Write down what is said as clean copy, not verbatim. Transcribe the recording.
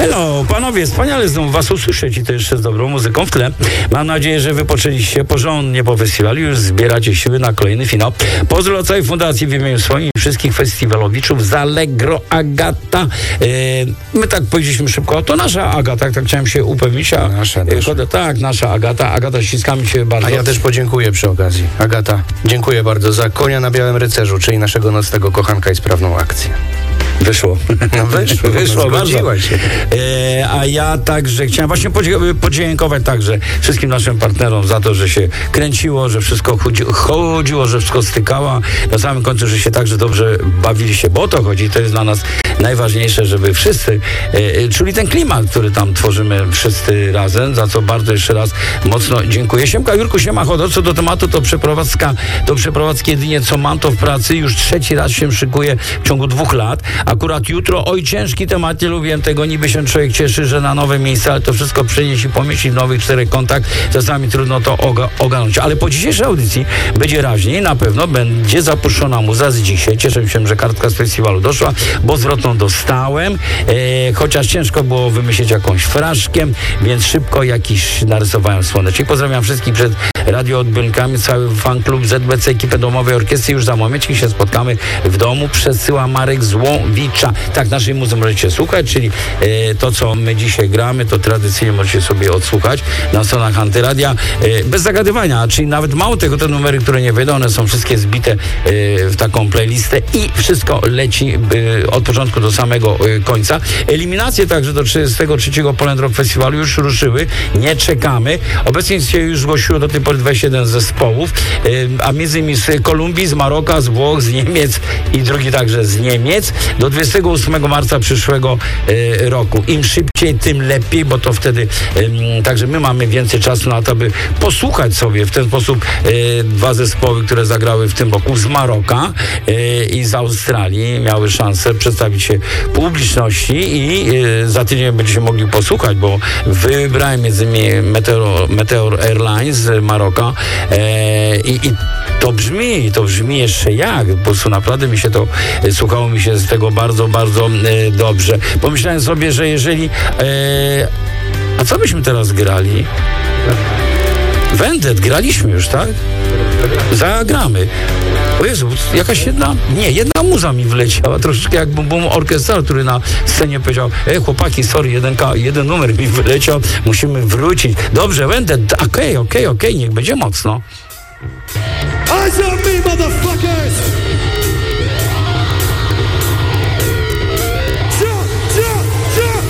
Hello, panowie, wspaniale znowu was usłyszeć i to jeszcze z dobrą muzyką w tle. Mam nadzieję, że wypoczęliście porządnie po festiwalu i już zbieracie siły na kolejny finał. Pozdro od całej fundacji w imieniu swoim i wszystkich festiwalowiczów z Allegro Agata. My tak powiedzieliśmy szybko, to nasza Agata, tak chciałem się upewnić. Nasza. Tak, nasza Agata. Agata, ściskamy cię bardzo. A ja też podziękuję przy okazji. Agata, dziękuję bardzo za Konia na Białym Rycerzu, czyli naszego nocnego kochanka i sprawną akcję. Wyszło. No wyszło bardzo. się. A ja także chciałem właśnie podziękować także wszystkim naszym partnerom za to, że się kręciło, że wszystko chodziło, że wszystko stykało. Na samym końcu, że się także dobrze bawili się, bo o to chodzi. To jest dla nas najważniejsze, żeby wszyscy czuli ten klimat, który tam tworzymy wszyscy razem, za co bardzo jeszcze raz mocno dziękuję. Siemka, Jurku, siema, Chodo. Co do tematu, to przeprowadzki jedynie co mam to w pracy. Już trzeci raz się szykuję w ciągu 2 lat. Akurat jutro, oj, ciężki temat, nie lubię tego, niby się człowiek cieszy, że na nowe miejsce, ale to wszystko przenieść i pomieścić w nowych 4 kątach, czasami trudno to ogarnąć. Ale po dzisiejszej audycji będzie raźniej, na pewno będzie zapuszczona muza z dzisiaj. Cieszę się, że kartka z festiwalu doszła, bo zwrotną dostałem, chociaż ciężko było wymyślić jakąś fraszkę, więc szybko jakiś narysowałem słoneczek. Pozdrawiam wszystkich przed radioodbiornikami, cały fanklub ZBC, ekipę domowej orkiestry. Już za momencik się spotkamy w domu. Przesyła Marek Złowicza. Tak, naszej muzy możecie słuchać, czyli to, co my dzisiaj gramy, to tradycyjnie możecie sobie odsłuchać na stronach Antyradia. Bez zagadywania, czyli nawet mało tego, te numery, które nie wejdą, one są wszystkie zbite w taką playlistę i wszystko leci od początku do samego końca. Eliminacje także do 33. Poland Rock Festiwalu już ruszyły. Nie czekamy. Obecnie się już zgłosiło do tej pory 21 zespołów, a między innymi z Kolumbii, z Maroka, z Włoch, z Niemiec i drugi także z Niemiec do 28 marca przyszłego roku. Im szybciej, tym lepiej, bo to wtedy także my mamy więcej czasu na to, aby posłuchać sobie w ten sposób 2 zespoły, które zagrały w tym roku z Maroka i z Australii, miały szansę przedstawić się publiczności i za tydzień będziecie mogli posłuchać, bo wybrałem między innymi Meteor Airlines z Maroka i to brzmi jeszcze jak, po prostu naprawdę słuchało mi się z tego bardzo, bardzo dobrze. Pomyślałem sobie, że jeżeli a co byśmy teraz grali? Vendet graliśmy już, tak? Zagramy. O Jezu, jakaś jedna muza mi wleciała, troszeczkę jak Boom Orchestra, który na scenie powiedział: chłopaki, sorry, jeden numer mi wyleciał, musimy wrócić. Dobrze, Vendet, okej, niech będzie mocno. Eyes on me, motherfuckers!